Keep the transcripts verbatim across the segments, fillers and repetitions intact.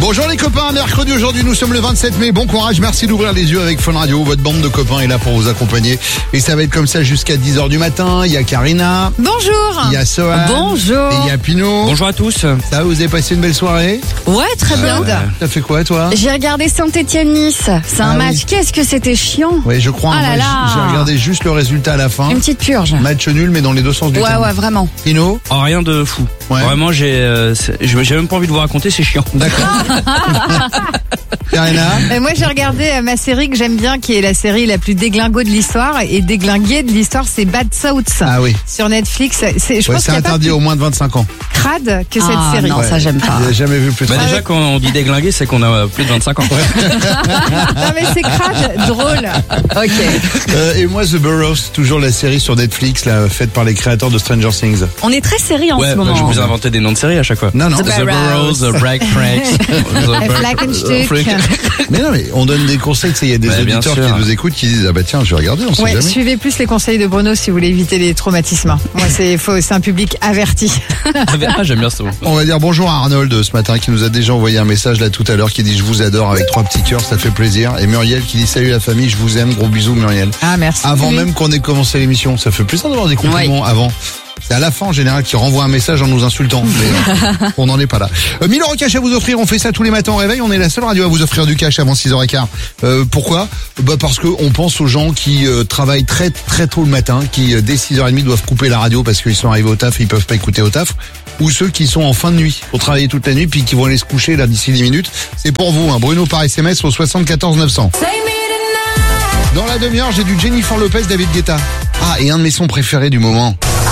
Bonjour les copains, mercredi aujourd'hui, nous sommes le vingt-sept mai, bon courage, merci d'ouvrir les yeux avec Fun Radio, votre bande de copains est là pour vous accompagner et ça va être comme ça jusqu'à dix heures du matin, il y a Karina. Bonjour. Il y a Sohan. Bonjour. Et il y a Pino. Bonjour à tous. Ça, vous avez passé une belle soirée? Ouais, très bien. Euh, T'as fait quoi toi? J'ai regardé Saint-Étienne-Nice, c'est un Ah match, oui. qu'est-ce que c'était chiant. Oui, je crois, Ah moi, là là. j'ai j'ai regardé juste le résultat à la fin. Une petite purge. Match nul mais dans les deux sens du Ouais, terme. ouais, vraiment. Pino? Oh, rien de fou. Ouais. Vraiment, j'ai, euh, c'est- j'ai j'ai même pas envie de vous raconter, c'est chiant. D'accord. Karina? Euh, moi, j'ai regardé euh, ma série que j'aime bien, qui est la série la plus déglingo de l'histoire. Et déglinguée de l'histoire, c'est Bad South. Ah oui. Sur Netflix. C'est, je Ouais, pense c'est qu'il n'y a pas interdit plus aux moins de vingt-cinq ans. crade que cette Ah, série. non, ça j'aime pas. J'ai jamais vu plus de Bah, ça. déjà, quand on dit déglingué, c'est qu'on a plus de vingt-cinq ans. Non, mais c'est crade, drôle. Ok. Euh, et moi, The Burrows, toujours la série sur Netflix, là, faite par les créateurs de Stranger Things. On est très série en Ouais, ce bah, moment. je vous ai inventé des noms de séries à chaque fois. Non, non. The The Burrows. Burrows, The Break Franks. Et Flackenstück. Mais non, mais on donne des conseils, tu sais, il y a des Ouais, bien auditeurs sûr. qui nous écoutent, qui disent, ah bah tiens, je vais regarder, on sait Ouais, jamais. suivez plus les conseils de Bruno si vous voulez éviter les traumatismes. Moi, c'est faux, c'est un public averti. Ah, j'aime bien ce mot. On va dire bonjour à Arnold ce matin qui nous a déjà envoyé un message là tout à l'heure qui dit je vous adore avec trois petits cœurs, ça fait plaisir. Et Muriel qui dit salut la famille, je vous aime, gros bisous Muriel. Ah, merci. Avant même qu'on ait commencé l'émission, ça fait plaisir d'avoir des compliments avant. C'est à la fin en général qui renvoie un message en nous insultant. Mais, euh, on n'en est pas là. Euh, mille euros cash à vous offrir, on fait ça tous les matins au réveil. On est la seule radio à vous offrir du cash avant six heures quinze. Euh, pourquoi? Bah parce que on pense aux gens qui euh, travaillent très très tôt le matin, qui euh, dès six heures trente doivent couper la radio parce qu'ils sont arrivés au taf et ils peuvent pas écouter au taf. Ou ceux qui sont en fin de nuit pour travailler toute la nuit puis qui vont aller se coucher là d'ici dix minutes. C'est pour vous, hein. Bruno par S M S au soixante-quatorze neuf cents. Dans la demi-heure, j'ai du Jennifer Lopez, David Guetta. Ah, et un de mes sons préférés du moment.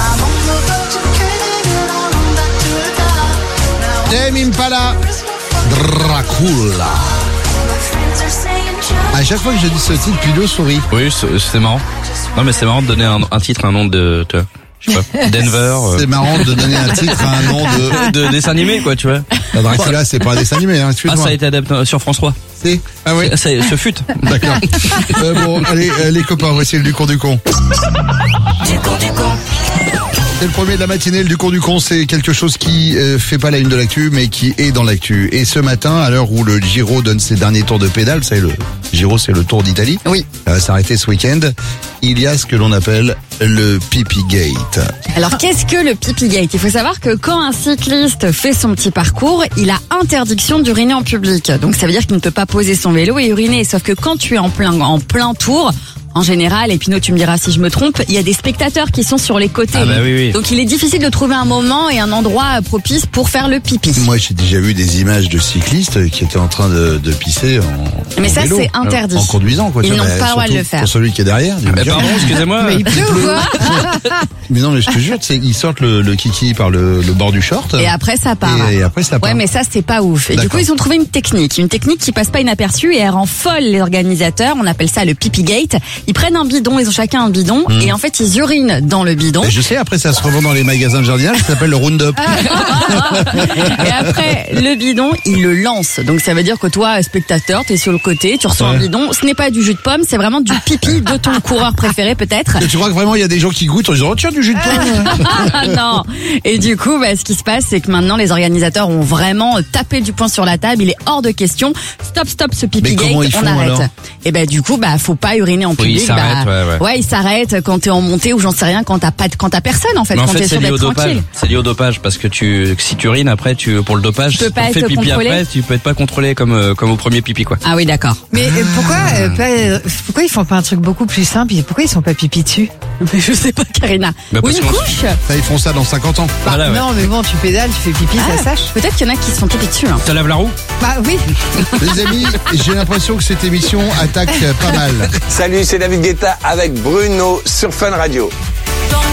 Tame Impala, Dracula. À chaque fois que je dis ce titre, Pino sourit. Oui, c'est c'est marrant. Non, mais c'est marrant de donner un, un titre, un nom de, tu vois, je sais pas, Denver. euh, C'est marrant de donner un titre à un nom de... de dessin animé, quoi, tu vois. La Dracula, c'est pas un dessin animé, hein, Ah, excuse-moi. ça a été adapté sur France trois. C'est... Ah oui, C'est, ce fut. d'accord. Euh, bon, allez, euh, les copains, voici le du con du con. C'est le premier de la matinée, le du con du con, c'est quelque chose qui euh, fait pas la une de l'actu, mais qui est dans l'actu. Et ce matin, à l'heure où le Giro donne ses derniers tours de pédale, c'est le Giro, c'est le Tour d'Italie. Oui. Ça va s'arrêter ce week-end. Il y a ce que l'on appelle le Pipi Gate. Alors qu'est-ce que le Pipi Gate? Il faut savoir que quand un cycliste fait son petit parcours, il a interdiction d'uriner en public. Donc ça veut dire qu'il ne peut pas poser son vélo et uriner. Sauf que quand tu es en plein, en plein tour, en général, et Pino, tu me diras si je me trompe, il y a des spectateurs qui sont sur les côtés. Ah bah oui, oui. Donc il est difficile de trouver un moment et un endroit propice pour faire le pipi. Moi, j'ai déjà vu des images de cyclistes qui étaient en train de, de pisser en, Mais en ça, vélo. c'est interdit. En conduisant, quoi. Ils tu vois, n'ont bah, pas le droit de surtout le faire. Pour celui qui est derrière. du Eh, gars. pardon, excusez-moi. Mais il pleut ou quoi? Mais non, mais je te jure, c'est ils sortent le, le kiki par le, le bord du short. Et après ça part. Et, et après, ça part. Ouais, mais ça, c'est pas ouf. Et du D'accord. coup, ils ont trouvé une technique. Une technique qui passe pas inaperçue et elle rend folle les organisateurs. On appelle ça le Pipi Gate. Ils prennent un bidon, ils ont chacun un bidon. Et en fait, ils urinent dans le bidon. Mais je sais, après, ça se revend dans les magasins de jardinage, ça s'appelle le Roundup. Et après, le bidon, ils le lancent. Donc ça veut dire que toi, spectateur, t'es sur le côté, tu reçois Ouais. un bidon. Ce n'est pas du jus de pomme, c'est vraiment du pipi de ton coureur préféré, peut-être. Et tu crois que vraiment, il y a des gens qui goûtent en disant, oh, tiens, du jus de pomme. Ah non. Et du coup, bah, ce qui se passe, c'est que maintenant, les organisateurs ont vraiment tapé du poing sur la table. Il est hors de question. Stop, stop, ce pipi Mais gate. comment ils font, on arrête. alors Et ben du coup, bah, faut pas uriner en Oui, public. ils s'arrêtent, bah, ouais, ouais. ils s'arrêtent quand t'es en montée ou j'en sais rien, quand t'as pas, de- quand t'as personne en fait, Mais en quand fait, t'es c'est sûr lié au d'être dopage. tranquille. C'est lié au dopage parce que tu, si tu urines après, tu, pour le dopage, Tu peux si pas tu fais être pipi contrôlé. après, tu peux être pas contrôlé comme, euh, comme au premier pipi, quoi. Ah oui, d'accord. Mais euh, pourquoi, euh, pas, euh, pourquoi ils font pas un truc beaucoup plus simple? Et pourquoi ils sont pas pipi dessus? Mais je sais pas, Karina. Bah, Ou parce une qu'on- couche. Ça, ils font ça dans cinquante ans. Voilà, ouais. Non, mais bon, tu pédales, tu fais pipi, Ah, ça sache. Peut-être qu'il y en a qui se font pipi dessus. Hein. Ça lave la roue? Bah oui. Les amis, j'ai l'impression que cette émission attaque pas mal. Salut, c'est David Guetta avec Bruno sur Fun Radio.